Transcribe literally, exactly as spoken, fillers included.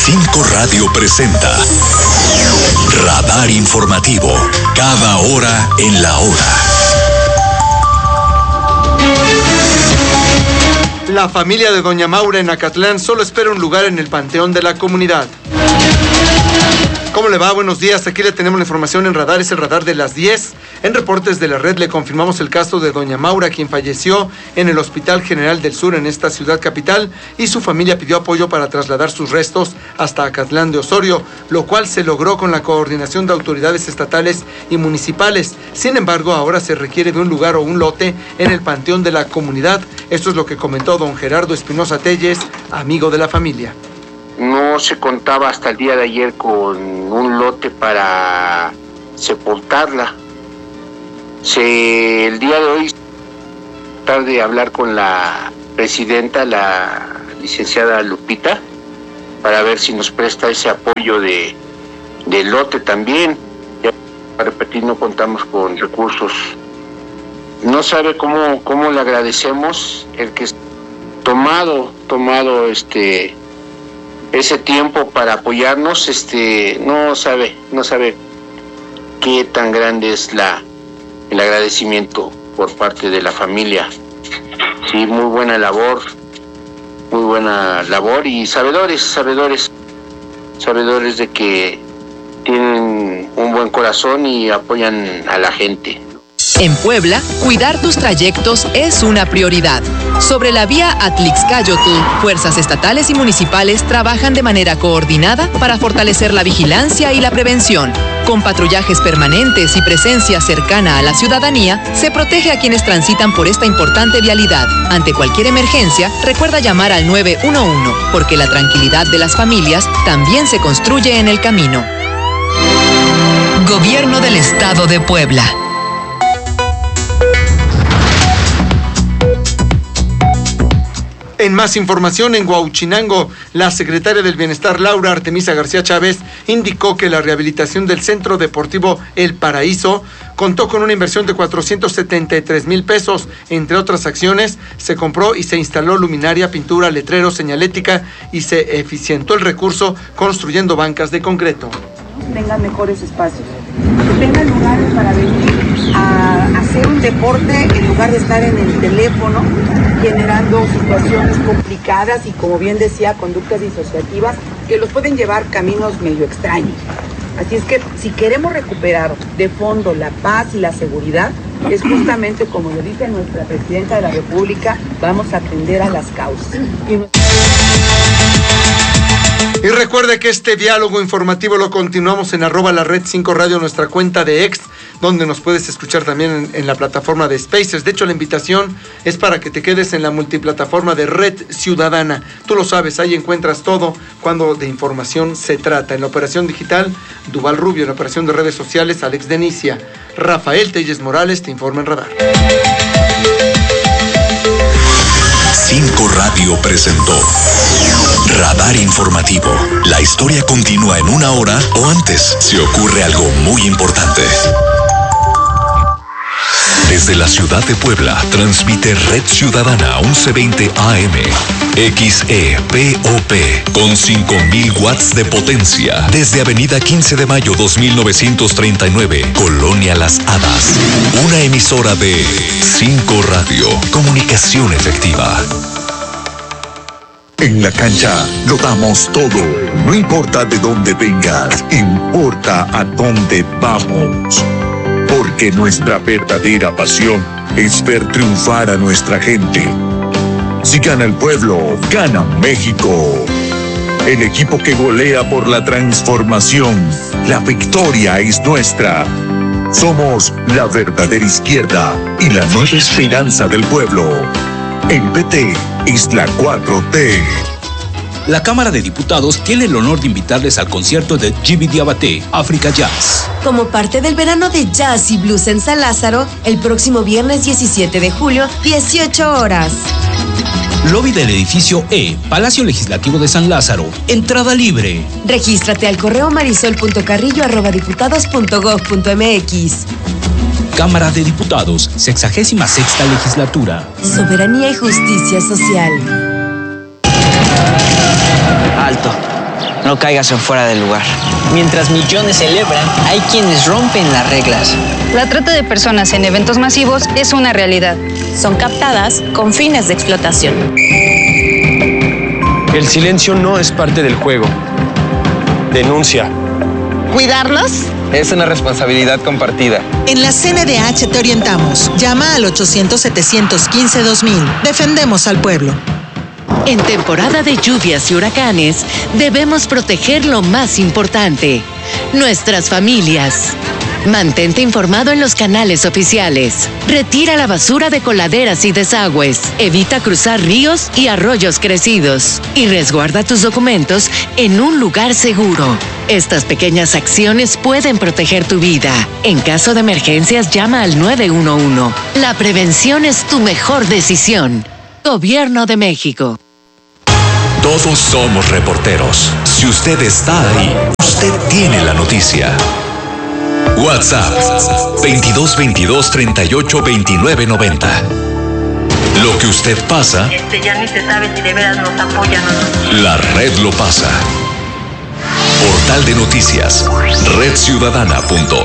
cinco Radio presenta Radar Informativo, cada hora en la hora. La familia de Doña Maura en Acatlán solo espera un lugar en el panteón de la comunidad. ¿Cómo le va? Buenos días. Aquí le tenemos la información en Radar. Es el Radar de las diez. En Reportes de la Red le confirmamos el caso de Doña Maura, quien falleció en el Hospital General del Sur en esta ciudad capital, y su familia pidió apoyo para trasladar sus restos hasta Acatlán de Osorio, lo cual se logró con la coordinación de autoridades estatales y municipales. Sin embargo, ahora se requiere de un lugar o un lote en el panteón de la comunidad. Esto es lo que comentó don Gerardo Espinosa Telles, amigo de la familia. No se contaba hasta el día de ayer con un lote para sepultarla. Se, el día de hoy, tratar de hablar con la presidenta, la licenciada Lupita, para ver si nos presta ese apoyo de, de lote también. Ya, para repetir, no contamos con recursos. No sabe cómo, cómo le agradecemos el que tomado, tomado este... ese tiempo para apoyarnos. Este no sabe, no sabe qué tan grande es la el agradecimiento por parte de la familia. Sí, muy buena labor, muy buena labor y sabedores, sabedores, sabedores de que tienen un buen corazón y apoyan a la gente. En Puebla, cuidar tus trayectos es una prioridad. Sobre la vía Atlixcáyotl, fuerzas estatales y municipales trabajan de manera coordinada para fortalecer la vigilancia y la prevención. Con patrullajes permanentes y presencia cercana a la ciudadanía, se protege a quienes transitan por esta importante vialidad. Ante cualquier emergencia, recuerda llamar al nueve uno uno, porque la tranquilidad de las familias también se construye en el camino. Gobierno del Estado de Puebla. En más información, en Huauchinango, la secretaria del Bienestar, Laura Artemisa García Chávez, indicó que la rehabilitación del Centro Deportivo El Paraíso contó con una inversión de cuatrocientos setenta y tres mil pesos. Entre otras acciones, se compró y se instaló luminaria, pintura, letrero, señalética y se eficientó el recurso construyendo bancas de concreto. Tengan mejores espacios, que tengan lugares para venir a hacer un deporte en lugar de estar en el teléfono generando situaciones complicadas y, como bien decía, conductas disociativas que los pueden llevar caminos medio extraños. Así es que si queremos recuperar de fondo la paz y la seguridad, es justamente como lo dice nuestra Presidenta de la República, vamos a atender a las causas. Y Y recuerde que este diálogo informativo lo continuamos en arroba la red cinco radio, nuestra cuenta de ex, donde nos puedes escuchar también en, en la plataforma de Spaces. De hecho, la invitación es para que te quedes en la multiplataforma de Red Ciudadana. Tú lo sabes, ahí encuentras todo cuando de información se trata. En la operación digital, Duval Rubio. En la operación de redes sociales, Alex Denicia. Rafael Telles Morales te informa en Radar. cinco Radio presentó Radar Informativo. La historia continúa en una hora o antes si ocurre algo muy importante. Desde la ciudad de Puebla, transmite Red Ciudadana once veinte A M. X E P O P con cinco mil watts de potencia. Desde Avenida quince de mayo dos mil novecientos treinta y nueve, Colonia Las Hadas. Una emisora de cinco Radio. Comunicación efectiva. En la cancha lo damos todo. No importa de dónde vengas, importa a dónde vamos. Porque nuestra verdadera pasión es ver triunfar a nuestra gente. Si gana el pueblo, gana México. El equipo que golea por la transformación. La victoria es nuestra. Somos la verdadera izquierda y la nueva esperanza del pueblo. El P T es la cuatro T. La Cámara de Diputados tiene el honor de invitarles al concierto de Jimmy Diabaté, África Jazz. Como parte del verano de jazz y blues en San Lázaro, el próximo viernes diecisiete de julio, dieciocho horas. Lobby del edificio E, Palacio Legislativo de San Lázaro. Entrada libre. Regístrate al correo marisol punto carrillo arroba diputados punto gob punto mx. Cámara de Diputados, sexagésima sexta legislatura. Soberanía y justicia social. Alto. No caigas en fuera del lugar. Mientras millones celebran, hay quienes rompen las reglas. La trata de personas en eventos masivos es una realidad. Son captadas con fines de explotación. El silencio no es parte del juego. Denuncia. ¿Cuidarnos? Es una responsabilidad compartida. En la C N D H te orientamos. Llama al ochocientos, setecientos quince, dos mil. Defendemos al pueblo. En temporada de lluvias y huracanes, debemos proteger lo más importante, nuestras familias. Mantente informado en los canales oficiales. Retira la basura de coladeras y desagües. Evita cruzar ríos y arroyos crecidos. Y resguarda tus documentos en un lugar seguro. Estas pequeñas acciones pueden proteger tu vida. En caso de emergencias, llama al nueve uno uno. La prevención es tu mejor decisión. Gobierno de México. Todos somos reporteros. Si usted está ahí, usted tiene la noticia. WhatsApp veintidós veintidós treinta y ocho veintinueve noventa. Lo que usted pasa, este ya ni se sabe si de veras nos apoyan o no. La red lo pasa. Portal de noticias, red ciudadana punto